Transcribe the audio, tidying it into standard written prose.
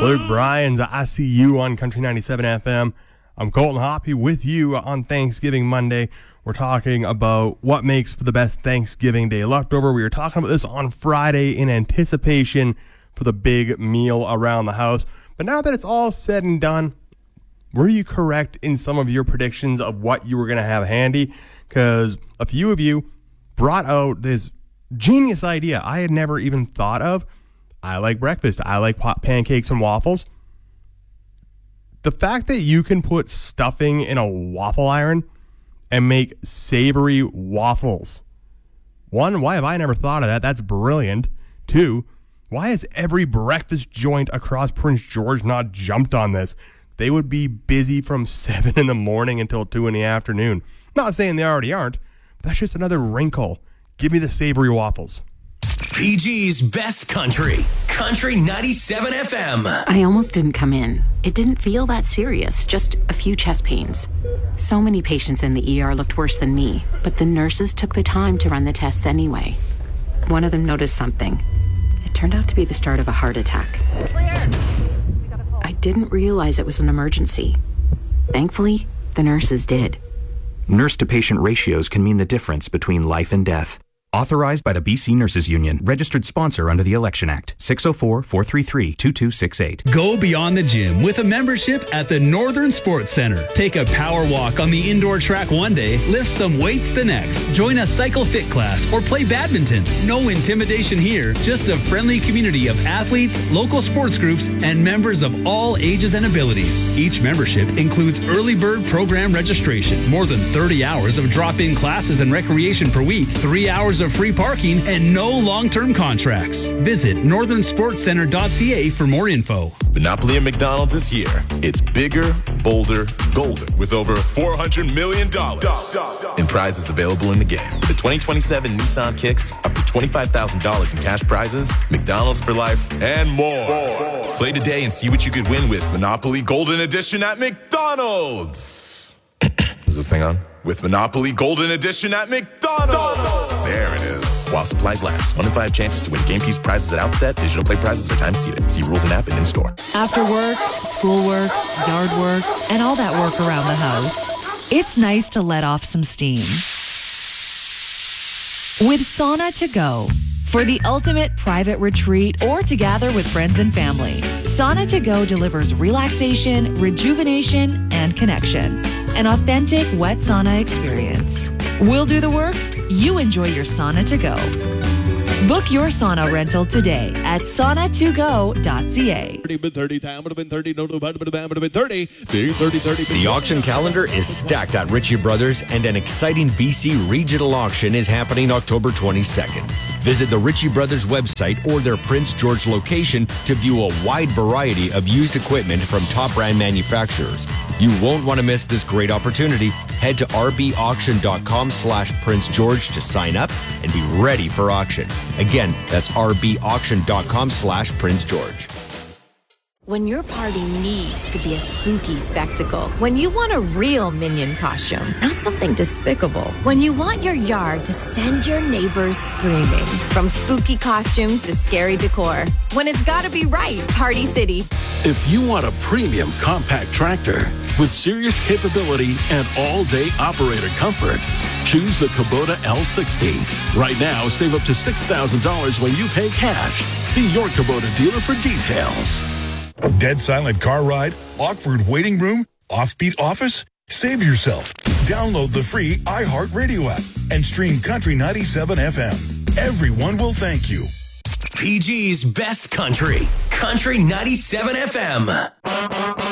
Luke Bryan's I See You on Country 97 FM. I'm Colton Hoppy with you on Thanksgiving Monday. We're talking about what makes for the best Thanksgiving Day leftover. We were talking about this on Friday in anticipation for the big meal around the house. But now that it's all said and done, were you correct in some of your predictions of what you were going to have handy? Because a few of you brought out this genius idea I had never even thought of. I like breakfast. I like pancakes and waffles. The fact that you can put stuffing in a waffle iron and make savory waffles. One, why have I never thought of that? That's brilliant. Two, why has every breakfast joint across Prince George not jumped on this? They would be busy from 7 in the morning until 2 in the afternoon. Not saying they already aren't, but that's just another wrinkle. Give me the savory waffles. PG's Best Country. Country 97 FM. I almost didn't come in. It didn't feel that serious, just a few chest pains. So many patients in the ER looked worse than me, but the nurses took the time to run the tests anyway. One of them noticed something. It turned out to be the start of a heart attack. I didn't realize it was an emergency. Thankfully, the nurses did. Nurse-to-patient ratios can mean the difference between life and death. Authorized by the BC Nurses Union. Registered sponsor under the Election Act. 604-433-2268. Go beyond the gym with a membership at the Northern Sports Center. Take a power walk on the indoor track one day, lift some weights the next. Join a cycle fit class or play badminton. No intimidation here, just a friendly community of athletes, local sports groups, and members of all ages and abilities. Each membership includes early bird program registration, more than 30 hours of drop-in classes and recreation per week, 3 hours of free parking, and no long-term contracts. Visit northernsportscenter.ca for more info. Monopoly at McDonald's this year. It's bigger, bolder, golden, with over $400 million in prizes available in the game. With the 2027 Nissan Kicks, up to $25,000 in cash prizes, McDonald's for life, and more. Play today and see what you could win with Monopoly Golden Edition at McDonald's. Is this thing on? With Monopoly Golden Edition at McDonald's. There it is. While supplies last. 1 in 5 chances to win game piece prizes at outset. Digital play prizes are time seated. See rules and app and in-store. After work, schoolwork, yard work, and all that work around the house, it's nice to let off some steam. With Sauna to Go. For the ultimate private retreat or to gather with friends and family, Sauna to Go delivers relaxation, rejuvenation, and connection. An authentic wet sauna experience. We'll do the work. You enjoy your sauna to go. Book your sauna rental today at sauna2go.ca. The auction calendar is stacked at Ritchie Brothers, and an exciting BC regional auction is happening October 22nd. Visit the Ritchie Brothers website or their Prince George location to view a wide variety of used equipment from top brand manufacturers. You won't want to miss this great opportunity. Head to rbauction.com/Prince George to sign up and be ready for auction. Again, that's rbauction.com/Prince George. When your party needs to be a spooky spectacle, when you want a real Minion costume, not something despicable, when you want your yard to send your neighbors screaming, from spooky costumes to scary decor, when it's gotta be right, Party City. If you want a premium compact tractor with serious capability and all-day operator comfort, choose the Kubota L60. Right now, save up to $6,000 when you pay cash. See your Kubota dealer for details. Dead silent car ride? Awkward waiting room? Offbeat office? Save yourself. Download the free iHeartRadio app and stream Country 97 FM. Everyone will thank you. PG's Best Country. Country 97 FM.